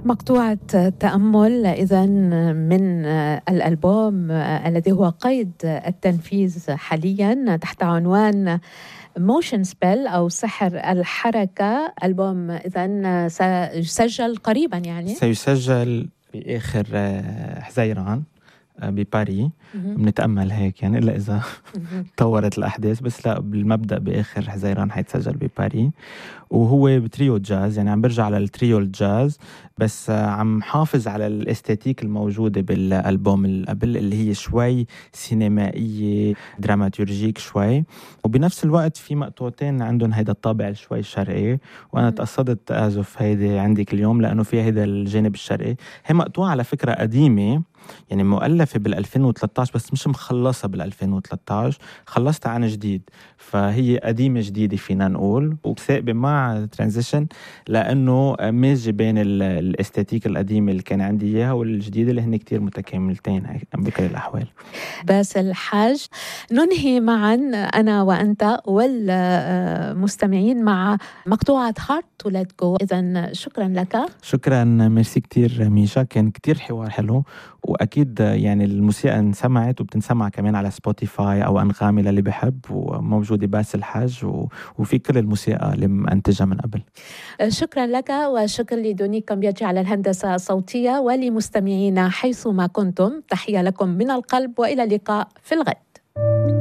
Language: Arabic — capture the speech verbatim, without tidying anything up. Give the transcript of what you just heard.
مقطوعة تأمل إذن من الألبوم الذي هو قيد التنفيذ حاليا تحت عنوان موشن سبيل أو سحر الحركة. ألبوم إذن سيسجل قريبا، يعني سيسجل بآخر حزيران بباريس. بنتأمل هيك يعني، إلا إذا تطورت الأحداث، بس لا، بالمبدأ بآخر حزيران حيتسجل بباريس. وهو بتريو جاز، يعني عم برجع على التريو الجاز، بس عم حافظ على الاستاتيك الموجودة بالألبوم اللي قبل، اللي هي شوي سينمائية دراماتورجيك شوي، وبنفس الوقت في مقطوعتين عندهم هيدا الطابع شوي شرقي، وأنا تقصدت أعزف هيدا عندك اليوم لأنه في هيدا الجانب الشرقي. هي مقطوعة على فكرة قديمة، يعني مؤلفة بالألفين وثلاثة عشر بس مش مخلصة بالألفين وثلاثة عشر، خلصتها عن جديد، فهي قديمة جديدة فينا نقول، وثاقبة مع ترانزيشن لأنه مازجة بين الاستاتيك القديمة اللي كان عندي إياها والجديدة اللي هن كتير متكاملتين بكل الأحوال. باسل حاج، ننهي معا أنا وأنت والمستمعين مع مقطوعة Hard to Let Go. إذن شكرا لك. شكرا، ميرسي كتير ميشا، كان كتير حوار حلو، وأكيد يعني الموسيقى انسمعت وبتنسمع كمان على سبوتيفاي أو أنغامي للي بحب، وموجودة باسل حاج وفي كل الموسيقى اللي منتجها من قبل. شكرا لك، وشكرا لدوني كامبياجي على الهندسة الصوتية، ولمستمعينا حيثما كنتم تحية لكم من القلب، وإلى اللقاء في الغد.